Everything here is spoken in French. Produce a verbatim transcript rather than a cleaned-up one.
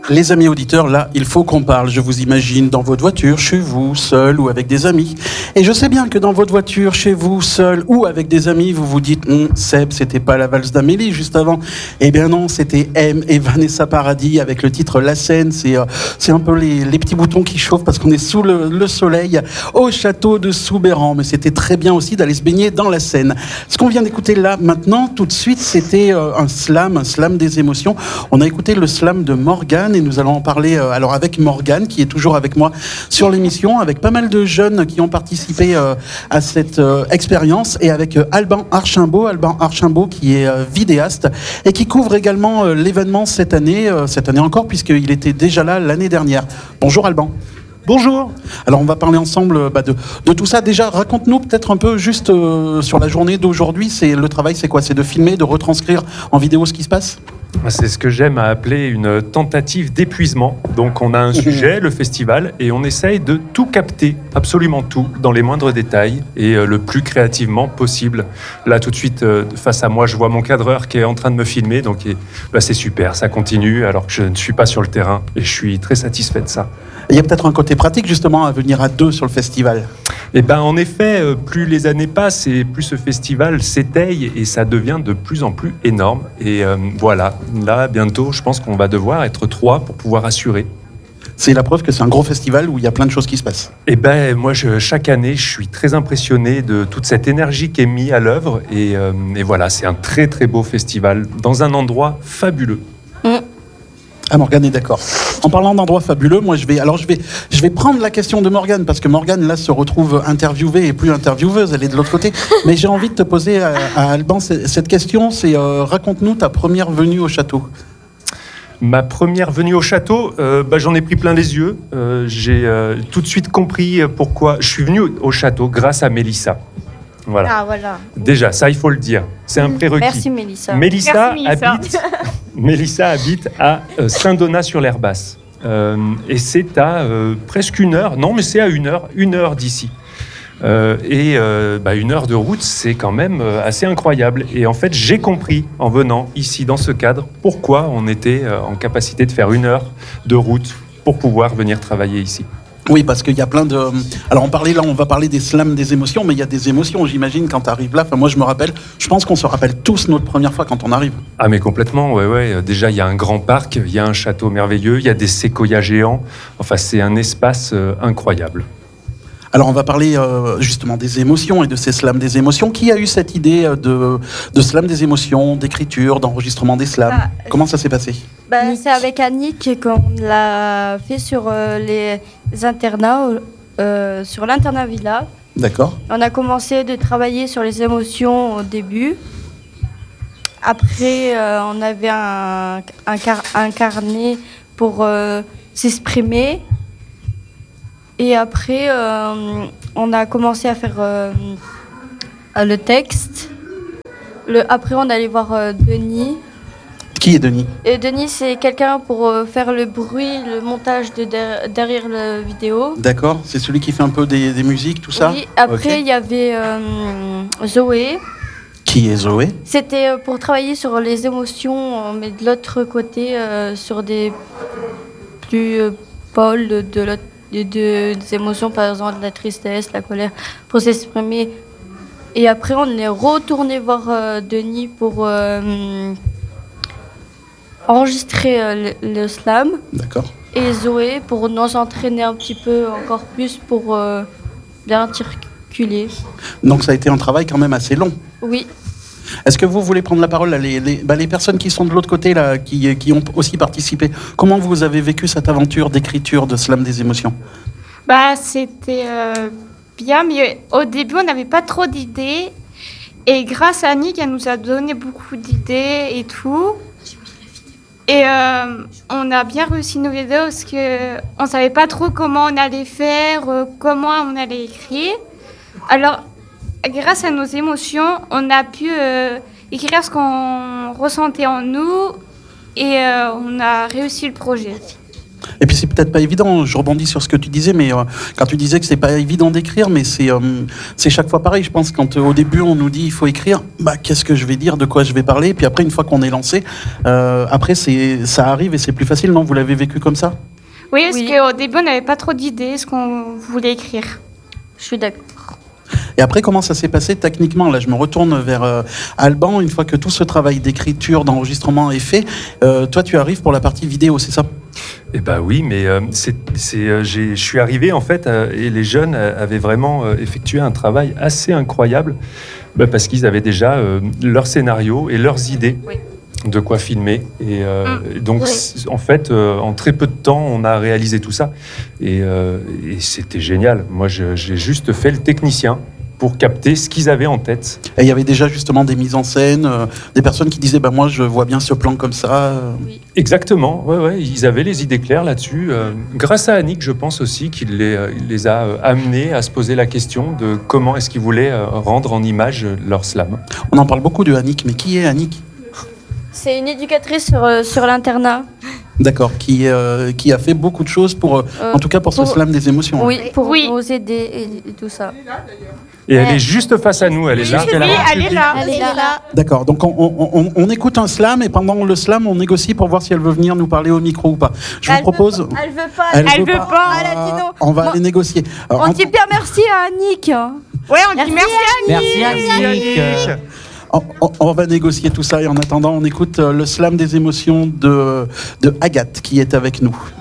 Les amis auditeurs, là, il faut qu'on parle. Je vous imagine dans votre voiture, chez vous, seul ou avec des amis. Et je sais bien que dans votre voiture, chez vous, seul ou avec des amis, vous vous dites hm, « Seb, c'était pas la valse d'Amélie juste avant ?» Eh bien non, c'était M et Vanessa Paradis avec le titre « La Seine ». C'est, euh, c'est un peu les, les petits boutons qui chauffent parce qu'on est sous le, le soleil au château de Soubeyran. Mais c'était très bien aussi d'aller se baigner dans la Seine. Ce qu'on vient d'écouter là, maintenant, tout de suite, c'était euh, un slam, un slam des émotions. On a écouté le slam de Morgane. Et nous allons en parler euh, alors avec Morgane qui est toujours avec moi sur l'émission, avec pas mal de jeunes qui ont participé euh, à cette euh, expérience et avec euh, Alban Archimbaud, Alban Archimbaud qui est euh, vidéaste et qui couvre également euh, l'événement cette année, euh, cette année encore puisqu'il était déjà là l'année dernière. Bonjour Alban. Bonjour. Alors on va parler ensemble bah, de, de tout ça. Déjà, raconte-nous peut-être un peu juste euh, sur la journée d'aujourd'hui. C'est, le travail, c'est quoi ? C'est de filmer, de retranscrire en vidéo ce qui se passe ? C'est ce que j'aime à appeler une tentative d'épuisement. Donc on a un sujet, le festival, et on essaye de tout capter, absolument tout, dans les moindres détails et euh, le plus créativement possible. Là tout de suite, euh, face à moi, je vois mon cadreur qui est en train de me filmer, donc et, bah, c'est super, ça continue alors que je ne suis pas sur le terrain et je suis très satisfait de ça. Il y a peut-être un côté pratique justement à venir à deux sur le festival. Eh ben, en effet, euh, plus les années passent et plus ce festival s'étaye et ça devient de plus en plus énorme. Et euh, voilà, là, bientôt, je pense qu'on va devoir être trois pour pouvoir assurer. C'est la preuve que c'est un gros festival où il y a plein de choses qui se passent. Eh ben, moi, je, chaque année, je suis très impressionné de toute cette énergie qui est mise à l'œuvre. Et, euh, et voilà, c'est un très, très beau festival dans un endroit fabuleux. Mmh. Ah, Morgane est d'accord. En parlant d'endroits fabuleux, moi je vais, alors je vais, je vais prendre la question de Morgane parce que Morgane là se retrouve interviewée et plus intervieweuse, elle est de l'autre côté. Mais j'ai envie de te poser à, à Alban cette question, c'est euh, raconte-nous ta première venue au château. Ma première venue au château, euh, bah, j'en ai pris plein les yeux. Euh, j'ai euh, tout de suite compris pourquoi. Je suis venu au château grâce à Mélissa. Voilà. Ah, voilà. Déjà, ça, il faut le dire. C'est un prérequis. Merci, Mélissa. Mélissa, Merci, Mélissa. habite, Mélissa habite à euh, Saint-Donat-sur-l'Herbasse. Euh, et c'est à euh, presque une heure. Non, mais c'est à une heure. Une heure d'ici. Euh, et euh, bah, une heure de route, c'est quand même euh, assez incroyable. Et en fait, j'ai compris, en venant ici, dans ce cadre, pourquoi on était euh, en capacité de faire une heure de route pour pouvoir venir travailler ici. Oui, parce qu'il y a plein de... Alors on parlait là, on va parler des slams des émotions, mais il y a des émotions, j'imagine, quand tu arrives là. Enfin, moi, je me rappelle, je pense qu'on se rappelle tous notre première fois quand on arrive. Ah, mais complètement, ouais, ouais. Déjà, il y a un grand parc, il y a un château merveilleux, il y a des séquoias géants. Enfin, c'est un espace euh, incroyable. Alors on va parler euh, justement des émotions et de ces slams des émotions. Qui a eu cette idée de, de slam des émotions, d'écriture, d'enregistrement des slams ? ah, Comment ça s'est passé ? bah, C'est avec Annick qu'on l'a fait sur euh, les internats, euh, sur l'internat Villa. D'accord. On a commencé de travailler sur les émotions au début. Après, euh, on avait un, un, car- un carnet pour euh, s'exprimer. Et après, euh, on a commencé à faire euh, le texte. Le, après, on allait voir euh, Denis. Qui est Denis ? Et Denis, c'est quelqu'un pour euh, faire le bruit, le montage de der- derrière la vidéo. D'accord, c'est celui qui fait un peu des, des musiques, tout ça ? Oui, après, il okay. y avait euh, Zoé. Qui est Zoé ? C'était euh, pour travailler sur les émotions, mais de l'autre côté, euh, sur des plus euh, pôles de, de l'autre. De, de, des émotions, par exemple la tristesse, la colère, pour s'exprimer. Et après, on est retourné voir euh, Denis pour euh, enregistrer euh, le, le slam. D'accord. Et Zoé pour nous entraîner un petit peu encore plus pour euh, bien circuler. Donc ça a été un travail quand même assez long. Oui. Est-ce que vous voulez prendre la parole, là, les, les, bah, les personnes qui sont de l'autre côté, là, qui, qui ont aussi participé. Comment vous avez vécu cette aventure d'écriture de slam des émotions ? Bah, c'était euh, bien, mais au début, on n'avait pas trop d'idées. Et grâce à Annick, elle nous a donné beaucoup d'idées et tout. Et euh, on a bien réussi nos vidéos parce qu'on ne savait pas trop comment on allait faire, euh, comment on allait écrire. Alors, grâce à nos émotions, on a pu euh, écrire ce qu'on ressentait en nous et euh, on a réussi le projet. Et puis c'est peut-être pas évident, je rebondis sur ce que tu disais, mais euh, quand tu disais que c'est pas évident d'écrire, mais c'est, euh, c'est chaque fois pareil. Je pense quand euh, au début on nous dit il faut écrire, bah, qu'est-ce que je vais dire, de quoi je vais parler, et puis après une fois qu'on est lancé, euh, après c'est, ça arrive et c'est plus facile, non? Vous l'avez vécu comme ça? Oui, parce Oui. qu'au début, on n'avait pas trop d'idées ce qu'on voulait écrire. Je suis d'accord. Et après, comment ça s'est passé techniquement? Là, je me retourne vers euh, Alban. Une fois que tout ce travail d'écriture, d'enregistrement est fait, euh, toi, tu arrives pour la partie vidéo, c'est ça? Eh ben oui, mais euh, c'est, c'est, euh, j'ai, je suis arrivé en fait, euh, et les jeunes euh, avaient vraiment euh, effectué un travail assez incroyable, bah, parce qu'ils avaient déjà euh, leur scénario et leurs idées. Oui. De quoi filmer. Et euh, Mmh. donc, Oui. c- en fait, euh, en très peu de temps, on a réalisé tout ça. Et, euh, et c'était génial. Moi, je- j'ai juste fait le technicien pour capter ce qu'ils avaient en tête. Et il y avait déjà justement des mises en scène, euh, des personnes qui disaient bah, moi, je vois bien ce plan comme ça. euh. Exactement. Ouais, ouais, ils avaient les idées claires là-dessus. Euh, grâce à Annick, je pense aussi qu'il les, euh, il les a euh, amenés à se poser la question de comment est-ce qu'ils voulaient euh, rendre en image euh, leur slam. On en parle beaucoup de Annick, mais qui est Annick? C'est une éducatrice sur, euh, sur l'internat. D'accord, qui, euh, qui a fait beaucoup de choses pour, euh, Euh, en tout cas pour, pour- ce slam des émotions. hein. Oui, pour Oui. nous aider et, et tout ça. Et elle Ouais. est juste face à nous. Elle est là. Oui, elle est là. Elle est là. D'accord, donc on, on- on- on écoute un slam et pendant le slam, on négocie pour voir si elle veut venir nous parler au micro ou pas. Je vous Elle propose... Veut, pas- elle veut pas. Elle Elle veut pas. Elle a dit non. On va Moi- aller négocier. Alors, On en- dit bien merci à Annick. Ouais, on dit Merci, merci Merci Annick. Euh, On, on- on va négocier tout ça et en attendant, on écoute euh, le slam des émotions de, de Agathe qui est avec nous.